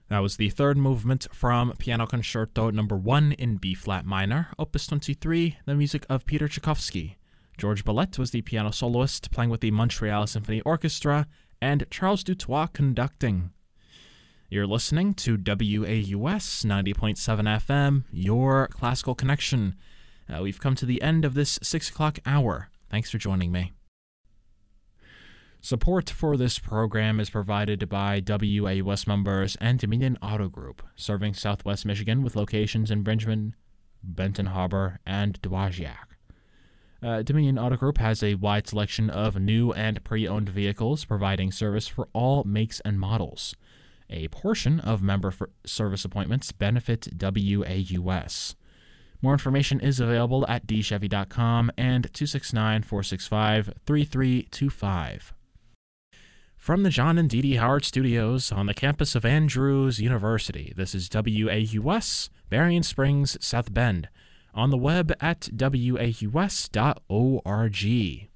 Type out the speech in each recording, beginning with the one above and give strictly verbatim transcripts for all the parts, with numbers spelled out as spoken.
That was the third movement from Piano Concerto Number one in B-flat minor, Opus twenty-three, the music of Peter Tchaikovsky. George Bollette was the piano soloist, playing with the Montreal Symphony Orchestra, and Charles Dutoit conducting. You're listening to W A U S ninety point seven F M, your classical connection. Uh, we've come to the end of this six o'clock hour. Thanks for joining me. Support for this program is provided by W A U S members and Dominion Auto Group, serving Southwest Michigan with locations in Bridgman, Benton Harbor, and Dowagiac. Uh, Dominion Auto Group has a wide selection of new and pre-owned vehicles, providing service for all makes and models. A portion of member for service appointments benefit W A U S. More information is available at d chevy dot com and two six nine, four six five, three three two five. From the John and Dee Dee Howard Studios on the campus of Andrews University, this is W A U S, Berrien Springs, South Bend, on the web at w a u s dot org.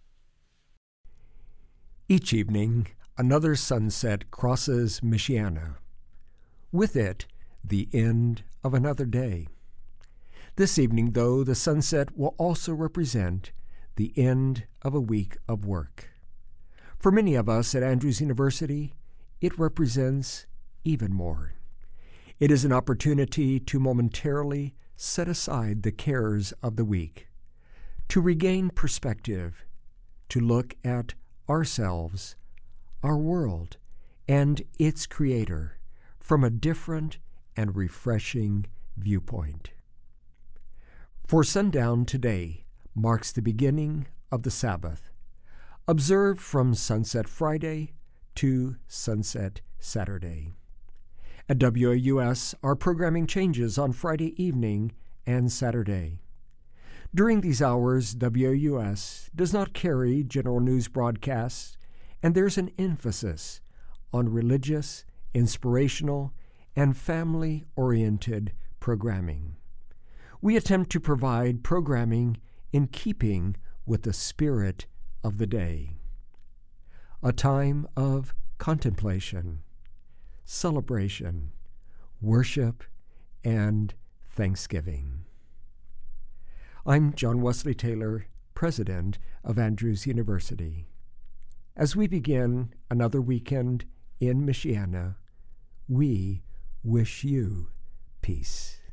Each evening, another sunset crosses Michiana. With it, the end of another day. This evening, though, the sunset will also represent the end of a week of work. For many of us at Andrews University, it represents even more. It is an opportunity to momentarily set aside the cares of the week, to regain perspective, to look at ourselves, our world, and its creator from a different and refreshing viewpoint. For sundown today marks the beginning of the Sabbath, observed from sunset Friday to sunset Saturday. At W A U S, our programming changes on Friday evening and Saturday. During these hours, W A U S does not carry general news broadcasts, and there's an emphasis on religious, inspirational, and family-oriented programming. We attempt to provide programming in keeping with the spirit of the day. A time of contemplation, celebration, worship, and thanksgiving. I'm John Wesley Taylor, President of Andrews University. As we begin another weekend in Michiana, we wish you peace.